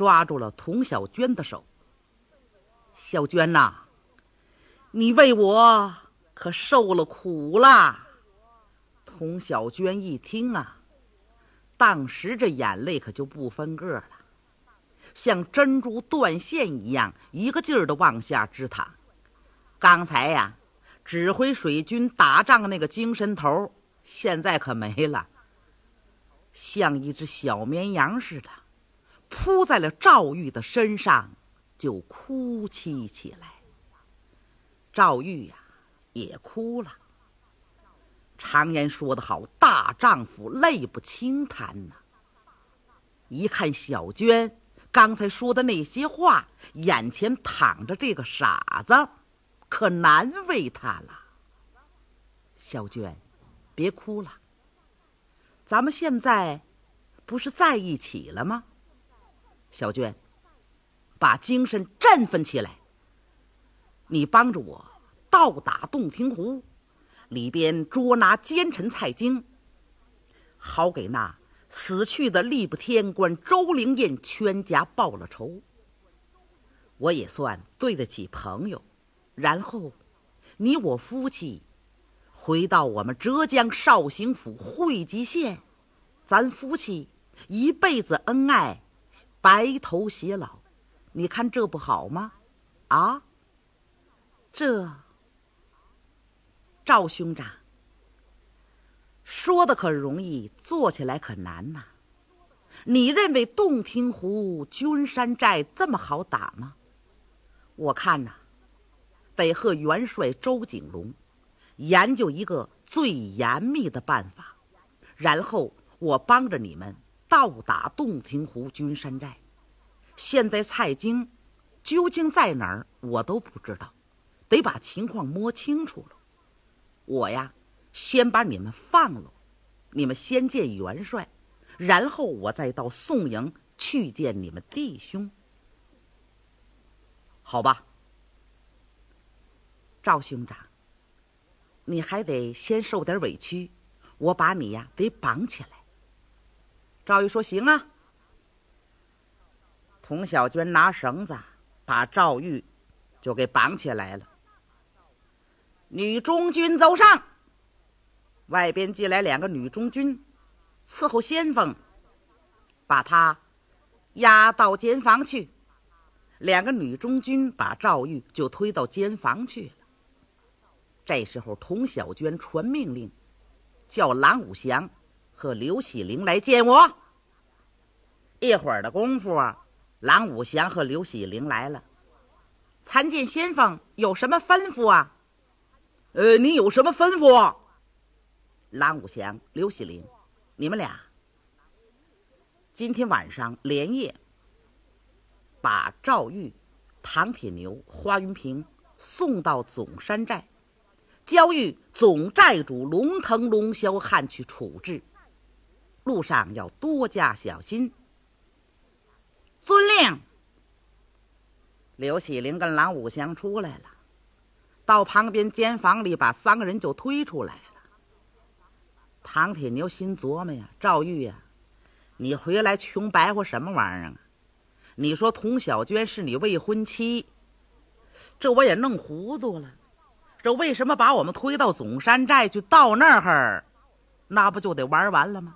抓住了童小娟的手。小娟呐，你为我可受了苦了。童小娟一听啊，当时这眼泪可就不分个了，像珍珠断线一样，一个劲儿的往下直淌。刚才呀，指挥水军打仗那个精神头，现在可没了，像一只小绵羊似的，扑在了赵玉的身上，就哭泣起来。赵玉呀，也哭了。常言说得好，大丈夫泪不轻弹呐。一看小娟刚才说的那些话，眼前躺着这个傻子，可难为他了。小娟，别哭了，咱们现在不是在一起了吗？小娟，把精神振奋起来，你帮着我倒打洞庭湖，里边捉拿奸臣蔡京，好给那死去的吏部天官周灵验全家报了仇。我也算对得起朋友，然后你我夫妻回到我们浙江绍兴府会稽县，咱夫妻一辈子恩爱，白头偕老，你看这不好吗？啊，这赵兄长说的可容易，做起来可难呐。你认为洞庭湖君山寨这么好打吗？我看呐，得和元帅周景龙研究一个最严密的办法，然后我帮着你们倒打洞庭湖君山寨。现在蔡京究竟在哪儿，我都不知道，得把情况摸清楚了。我呀，先把你们放了，你们先见元帅，然后我再到宋营去见你们弟兄，好吧？赵兄长，你还得先受点委屈，我把你呀得绑起来。赵玉说行啊。童小娟拿绳子把赵玉就给绑起来了。女中军走上，外边进来2个女中军伺候先锋，把他押到监房去。2个女中军把赵玉就推到监房去了。这时候童小娟传命令，叫郎武祥和刘喜龄来见我。一会儿的功夫啊，郎武祥和刘喜龄来了。参见先锋，有什么吩咐啊？你有什么吩咐？郎武祥、刘喜龄，你们俩今天晚上连夜把赵玉、唐铁牛、花云平送到总山寨，交予总寨主龙腾、龙霄汉去处置。路上要多加小心。遵令。刘喜龄跟郎武祥出来了，到旁边监房里把3个人就推出来了。唐铁牛心琢磨呀，赵玉呀，你回来穷白活什么玩意儿啊？你说童小娟是你未婚妻，这我也弄糊涂了。这为什么把我们推到总山寨去？到那儿那不就得玩完了吗？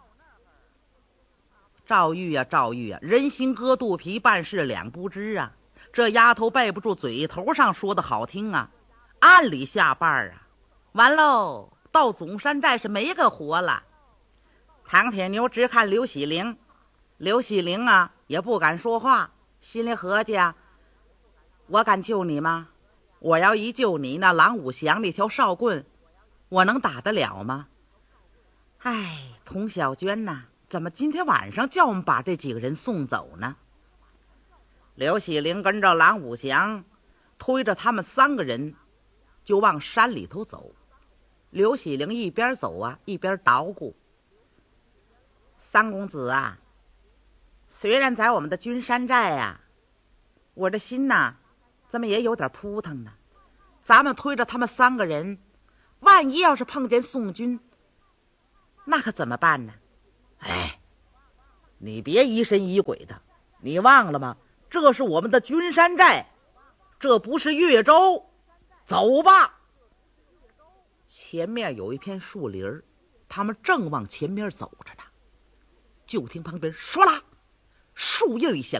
赵玉呀，赵玉呀，人心隔肚皮，办事两不知啊。这丫头背不住嘴头上说的好听啊，暗里下绊啊。完喽，到总山寨是没个活了。唐铁牛直看刘喜龄，刘喜龄啊也不敢说话，心里合计啊，我敢救你吗？我要一救你，那郎武祥那条哨棍我能打得了吗？哎，童小娟呐，怎么今天晚上叫我们把这几个人送走呢？刘喜龄跟着郎武祥推着他们3个人就往山里头走。刘喜龄一边走啊一边捣鼓，三公子啊，虽然在我们的君山寨啊，我的心呐怎么也有点扑腾呢。咱们推着他们3个人，万一要是碰见宋军，那可怎么办呢？哎，你别疑神疑鬼的， 你忘了吗？这是我们的君山寨，这不是越州。走吧。前面有一片树林，他们正往前面走着呢，就听旁边唰啦，树叶一响，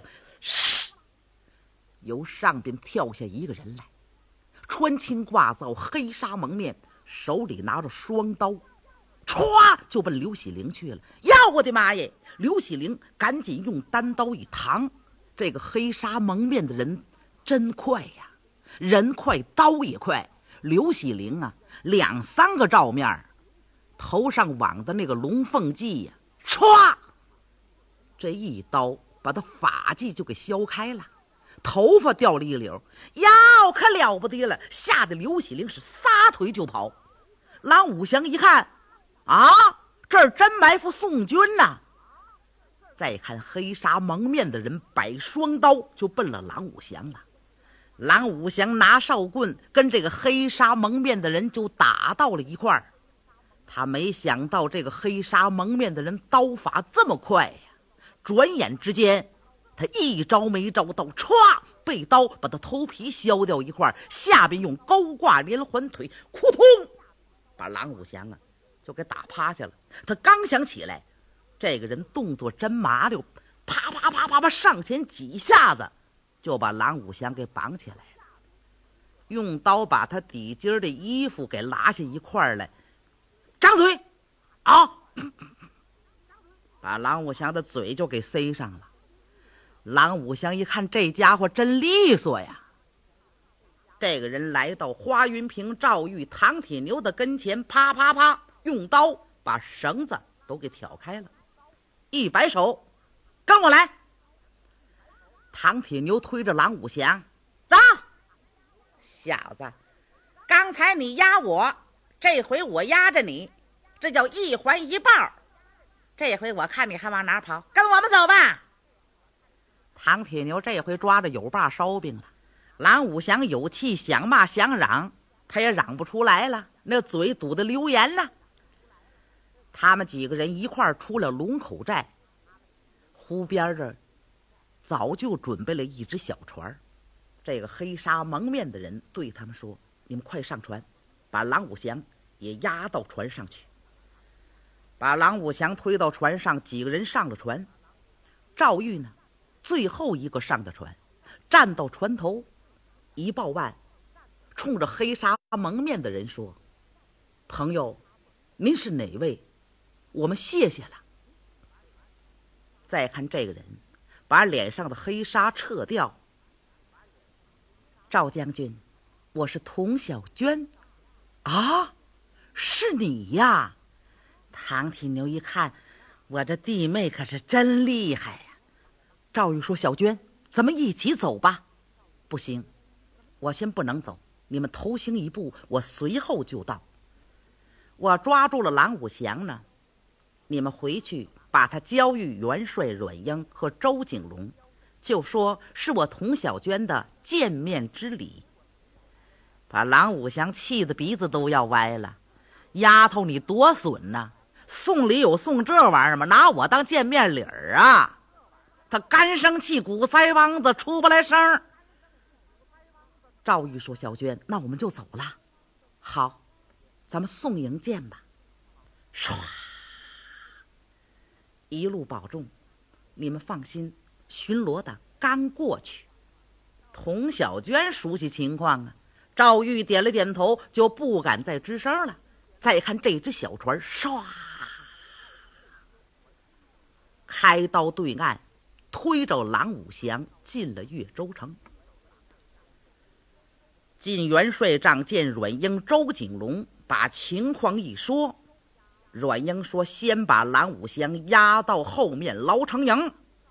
由上边跳下一个人来，穿青挂皂，黑纱蒙面，手里拿着双刀，歘就奔刘喜灵去了。呀，我的妈耶！刘喜灵赶紧用单刀一扛，这个黑纱蒙面的人真快呀，人快刀也快。刘喜灵啊，2、3个照面，头上网的那个龙凤髻呀，歘，这一刀把他发髻就给削开了，头发掉了一绺，呀，可了不得了，吓得刘喜灵是撒腿就跑。郎武祥一看，啊，这儿真埋伏宋军呐！再看黑纱蒙面的人摆双刀就奔了郎武祥了。郎武祥拿哨棍跟这个黑纱蒙面的人就打到了一块儿。他没想到这个黑纱蒙面的人刀法这么快呀，转眼之间他一招没招到，歘，被刀把他头皮削掉一块，下边用勾挂连环腿扑通把郎武祥啊就给打趴下了。他刚想起来，这个人动作真麻溜，啪啪啪啪啪上前几下子就把郎武祥给绑起来了，用刀把他底襟的衣服给拉下一块来，张嘴啊，把郎武祥的嘴就给塞上了。郎武祥一看这家伙真利索呀，这个人来到花云平、赵玉、唐铁牛的跟前，啪啪啪用刀把绳子都给挑开了，一摆手，跟我来。唐铁牛推着郎武祥，走。小子，刚才你压我，这回我压着你，这叫一环一抱。这回我看你还往哪跑，跟我们走吧。唐铁牛这回抓着有把烧饼了，郎武祥有气想骂想嚷，他也嚷不出来了，那嘴堵得流言了。他们几个人一块儿出了龙口寨，湖边这早就准备了一只小船。这个黑纱蒙面的人对他们说，你们快上船，把郎武祥也押到船上去。把郎武祥推到船上，几个人上了船。赵玉呢最后一个上的船，站到船头一抱腕，冲着黑纱蒙面的人说，朋友，您是哪位？我们谢谢了。再看这个人把脸上的黑纱撤掉，赵将军，我是童小娟。啊，是你呀。唐铁牛一看，我这弟妹可是真厉害呀。赵玉说，小娟，咱们一起走吧。不行，我先不能走，你们头行一步，我随后就到。我抓住了郎武祥呢，你们回去把他交与元帅阮英和周景龙，就说是我童小娟的见面之礼。把郎武祥气得鼻子都要歪了，丫头你多损呐，送礼有送这玩意儿吗？拿我当见面礼儿啊！他干生气，鼓腮帮子出不来声。赵玉说，小娟，那我们就走了。好，咱们送迎见吧。唰，一路保重，你们放心，巡逻的刚过去。童小娟熟悉情况啊，赵玉点了点头，就不敢再吱声了。再看这只小船，唰，开到对岸，推着郎武祥进了越州城。进元帅帐见阮英、周景龙，把情况一说。阮英说，先把郎武祥押到后面牢城营。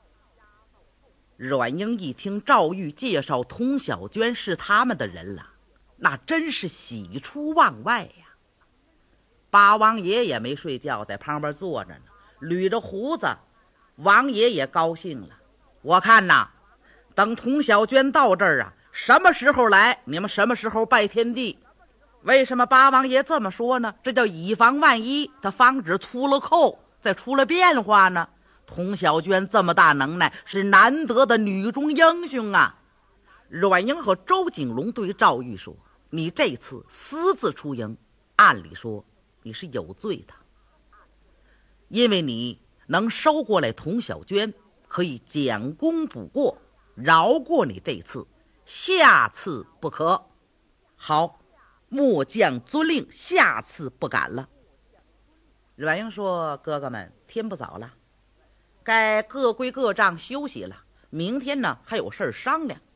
阮英一听赵玉介绍童小娟是他们的人了，那真是喜出望外呀。八王爷也没睡觉，在旁边坐着呢，捋着胡子。王爷也高兴了，我看呐，等童小娟到这儿啊，什么时候来，你们什么时候拜天地。为什么八王爷这么说呢？这叫以防万一，他防止秃了扣再出了变化呢。 童小娟这么大能耐，是难得的女中英雄啊。阮英和周景龙对赵玉说，你这次私自出营，按理说你是有罪的，因为你能收过来童小娟，可以将功补过，饶过你这次，下次不可。好，末将遵令，下次不敢了。阮英说，哥哥们，天不早了，该各归各帐休息了，明天呢还有事商量。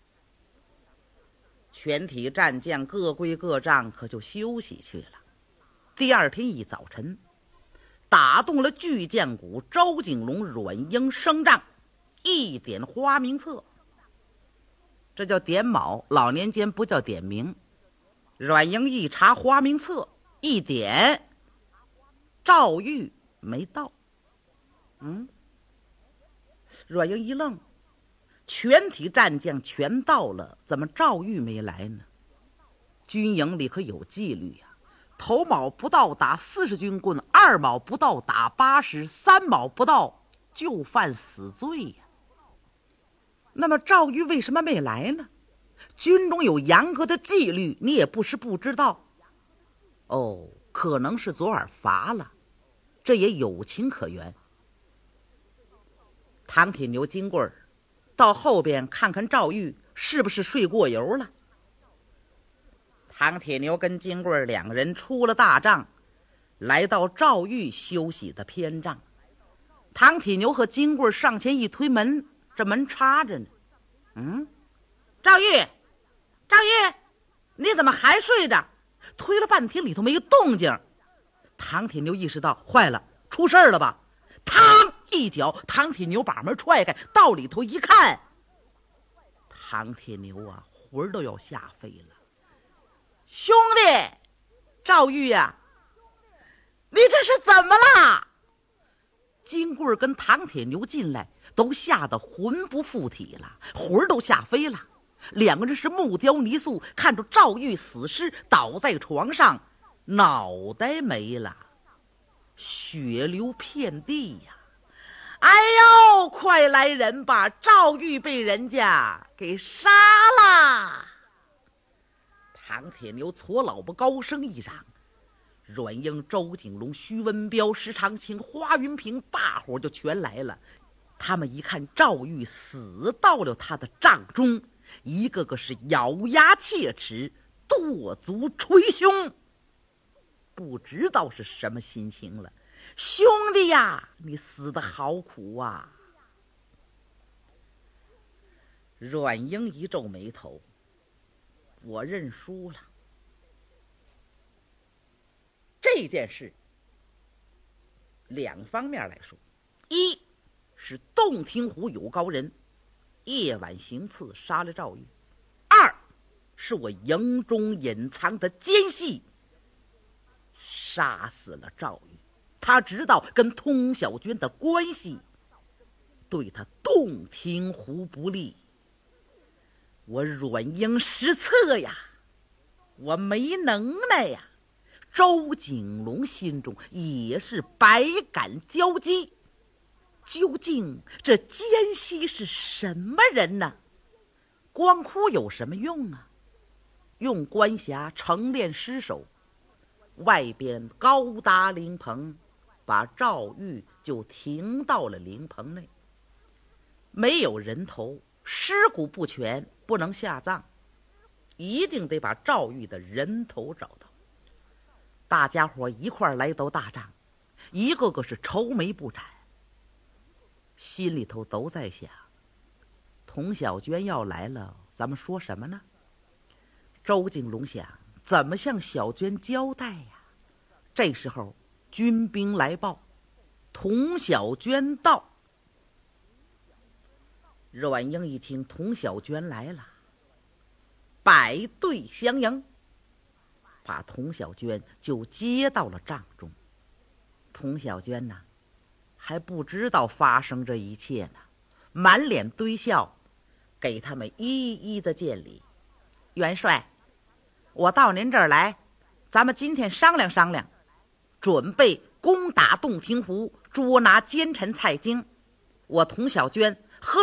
全体战将各归各帐，可就休息去了。第二天一早晨，打动了巨将鼓，周景龙、阮英升帐，一点花名册，这叫点卯，老年间不叫点名。阮英一查花名册，一点，赵玉没到。阮英一愣，全体战将全到了，怎么赵玉没来呢？军营里可有纪律呀，头卯不到打40军棍，2卯不到打80，3卯不到就犯死罪呀。那么赵玉为什么没来呢？军中有严格的纪律，你也不是不知道。哦，可能是昨晚罚了，这也有情可原。唐铁牛、金棍儿到后边看看赵玉是不是睡过油了。唐铁牛跟金棍儿两个人出了大帐，来到赵玉休息的偏帐。唐铁牛和金棍儿上前一推门，这门插着呢。赵玉，赵玉，你怎么还睡着？推了半天里头没动静。唐铁牛意识到坏了，出事了吧？嘡一脚，唐铁牛把门踹开，到里头一看，唐铁牛啊，魂都要吓飞了。兄弟，赵玉呀，你这是怎么了？金棍儿跟唐铁牛进来，都吓得魂不附体了，魂都吓飞了。两个人是木雕泥塑，看着赵玉死尸倒在床上，脑袋没了，血流遍地呀！哎呦，快来人吧，赵玉被人家给杀了！唐铁牛搓老婆高声一嚷，阮英、周景龙、徐文彪、石长青、花云平大伙就全来了。他们一看赵玉死到了他的帐中，一个个是咬牙切齿，跺足捶胸，不知道是什么心情了。兄弟呀，你死得好苦啊！阮英一皱眉头，我认输了。这件事两方面来说，一是洞庭湖有高人夜晚行刺杀了赵玉，二是我营中隐藏的奸细杀死了赵玉。他知道跟童小娟的关系，对他洞庭湖不利。我阮英失策呀，我没能耐呀。周景龙心中也是百感交集，究竟这奸细是什么人呢？光哭有什么用啊？用关辖成练尸首，外边高搭灵棚，把赵玉就停到了灵棚内。没有人头，尸骨不全，不能下葬，一定得把赵玉的人头找到。大家伙一块儿来到大帐，一个个是愁眉不展，心里头都在想，童小娟要来了，咱们说什么呢？周景龙想，怎么向小娟交代呀？这时候军兵来报，童小娟到。阮英一听童小娟来了，摆队相迎，把童小娟就接到了帐中。童小娟呢，还不知道发生这一切呢，满脸堆笑，给他们一一的见礼。元帅，我到您这儿来，咱们今天商量商量，准备攻打洞庭湖， 捉拿奸臣蔡京，我童小娟